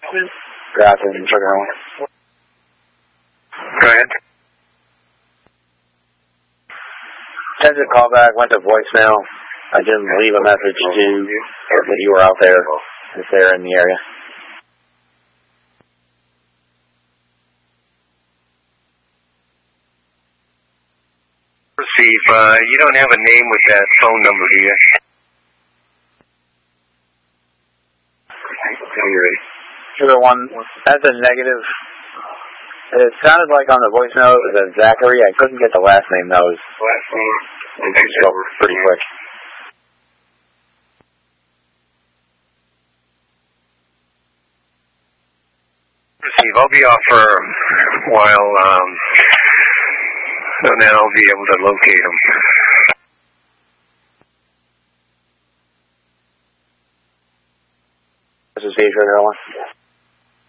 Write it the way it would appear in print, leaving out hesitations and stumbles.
Grafton, Trigger 1. Go ahead. Sent a call back, went to voicemail. I didn't leave a message to that you were out there, if they're in the area. Receive. You don't have a name with that phone number, do you? Trigger 1, that's a negative. It sounded like on the voicemail it was a Zachary. I couldn't get the last name, though. Last name. It spoke pretty quick. Receive. I'll be off for a while, and then I'll be able to locate them. This is Steve, Trigger 1.